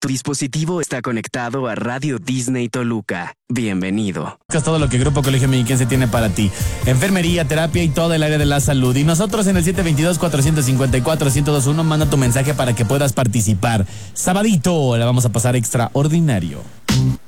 Tu dispositivo está conectado a Radio Disney Toluca. Bienvenido. Es todo lo que Grupo Colegio Mexiquense tiene para ti. Enfermería, terapia y todo el área de la salud. Y nosotros en el 722-454-1021 manda tu mensaje para que puedas participar. Sabadito, la vamos a pasar extraordinario.